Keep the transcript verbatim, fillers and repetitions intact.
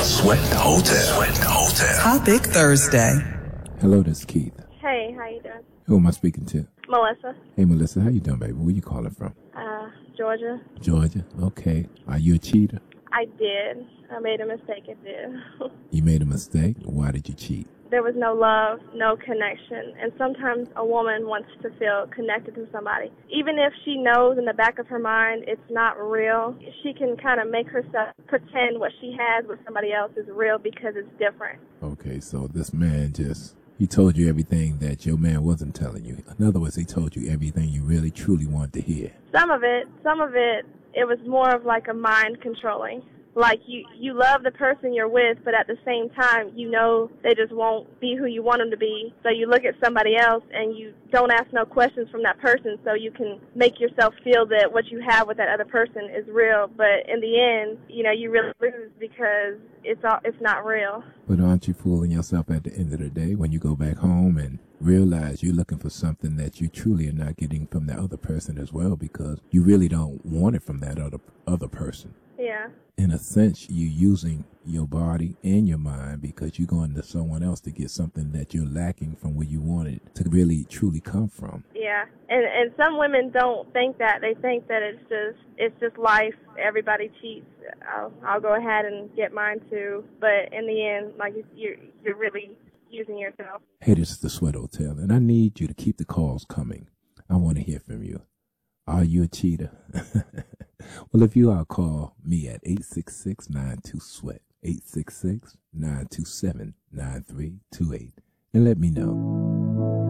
Sweat Hotel. Sweat Hotel. Topic Thursday. Hello, this is Keith. Hey, how you doing? Who am I speaking to? Melissa. Hey, Melissa, how you doing, baby? Where you calling from? Uh, Georgia. Georgia. Okay. Are you a cheater? I did. I made a mistake. I did. You made a mistake? Why did you cheat? There was no love, no connection. And sometimes a woman wants to feel connected to somebody. Even if she knows in the back of her mind it's not real, she can kind of make herself pretend what she has with somebody else is real because it's different. Okay, so this man just, he told you everything that your man wasn't telling you. In other words, he told you everything you really, truly wanted to hear. Some of it, some of it, it was more of like a mind controlling. Like you, you love the person you're with, but at the same time, you know they just won't be who you want them to be. So you look at somebody else and you don't ask no questions from that person so you can make yourself feel that what you have with that other person is real. But in the end, you know, you really lose because it's all, it's not real. But aren't you fooling yourself at the end of the day when you go back home and realize you're looking for something that you truly are not getting from the other person as well because you really don't want it from that other other person? Yeah. In a sense, you're using your body and your mind because you're going to someone else to get something that you're lacking from where you want it to really, truly come from. Yeah, and and some women don't think that. They think that it's just it's just life. Everybody cheats. I'll, I'll go ahead and get mine too. But in the end, like you're you're really using yourself. Hey, this is the Sweat Hotel, and I need you to keep the calls coming. I want to hear from you. Are you a cheater? Well, if you are, call me at eight six six, nine two, SWEAT, eight six six, nine two seven, nine three two eight, and let me know.